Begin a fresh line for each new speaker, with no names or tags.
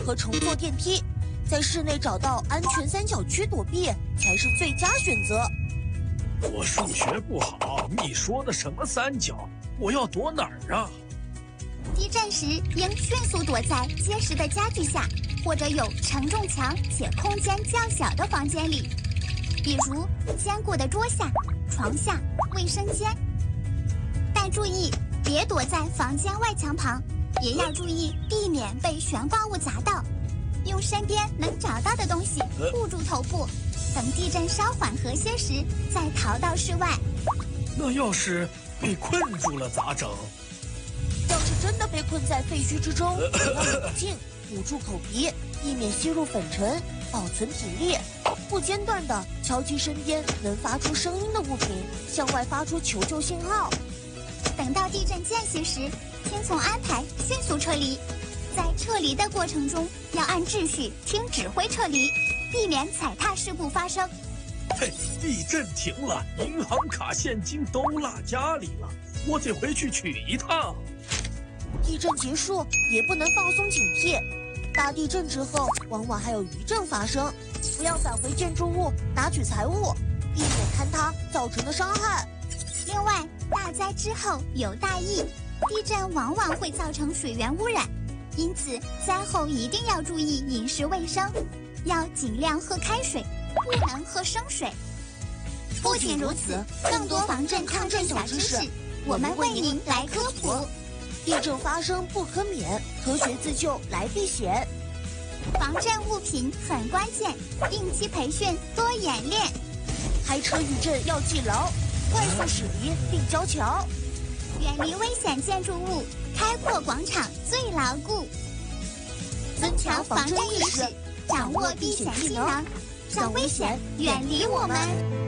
合乘坐电梯，在室内找到安全三角区躲避才是最佳选择。
我数学不好，你说的什么三角？我要躲哪儿啊？
地震时应迅速躲在结实的家具下，或者有承重墙且空间较小的房间里，比如坚固的桌下、床下、卫生间。但注意，别躲在房间外墙旁，也要注意避免被悬挂物砸到。用身边能找到的东西护住头部，等地震稍缓和些时再逃到室外。
那要是被困住了咋整？
要是真的被困在废墟之中，要冷静，捂住口鼻，避免吸入粉尘，保存体力，不间断地敲击身边能发出声音的物品，向外发出求救信号。
等到地震间隙时，听从安排迅速撤离。在撤离的过程中，要按秩序听指挥撤离，避免踩踏事故发生。
嘿，地震停了，银行卡现金都落家里了，我得回去取一趟。
地震结束也不能放松警惕，大地震之后往往还有余震发生，不要返回建筑物拿取财物，避免坍塌造成的伤害。
另外，大灾之后有大疫，地震往往会造成水源污染，因此灾后一定要注意饮食卫生，要尽量喝开水，不能喝生水。不仅如此，更多防震抗震小知识，我们为您来科普。
地震发生不可免，科学自救来避险。
防震物品很关键，定期培训多演练。
开车遇震要记牢，快速驶离并交桥。
远离危险建筑物，开阔广场最牢固。增强防震意识，掌握避险技能，让危险远离我们。